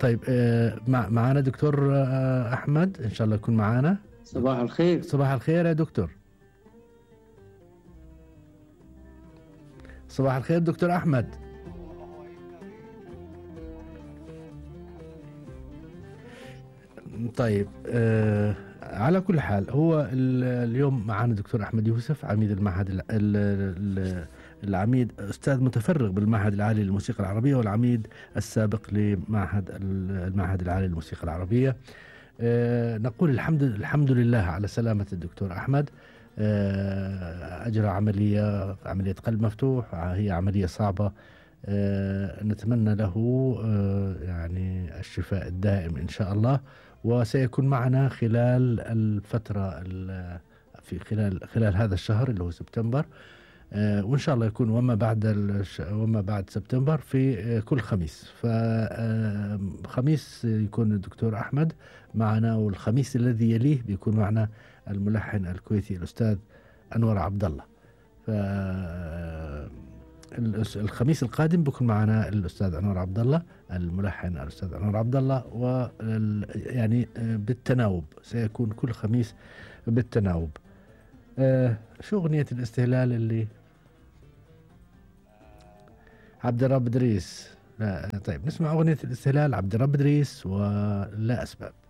طيب معنا دكتور أحمد، إن شاء الله يكون معنا. صباح الخير. صباح الخير يا دكتور. صباح الخير دكتور أحمد. طيب على كل حال، هو اليوم معنا دكتور أحمد يوسف، عميد المعهد العميد أستاذ متفرغ بالمعهد العالي للموسيقى العربية، والعميد السابق لمعهد المعهد العالي للموسيقى العربية. نقول الحمد لله على سلامة الدكتور أحمد. أجرى عملية قلب مفتوح، هي عملية صعبة. نتمنى له يعني الشفاء الدائم إن شاء الله، وسيكون معنا خلال الفترة في خلال هذا الشهر اللي هو سبتمبر، وإن شاء الله يكون وما بعد سبتمبر في كل خميس. فخميس يكون الدكتور أحمد معنا، والخميس الذي يليه بيكون معنا الملحن الكويتي الأستاذ أنور عبد الله. الخميس القادم بيكون معنا الأستاذ أنور عبد الله، الملحن الأستاذ أنور عبد الله، يعني بالتناوب سيكون كل خميس بالتناوب. شو أغنية الاستهلال اللي عبد الرب إدريس؟ لا طيب، نسمع أغنية الاستهلال عبد الرب إدريس ولا أسباب.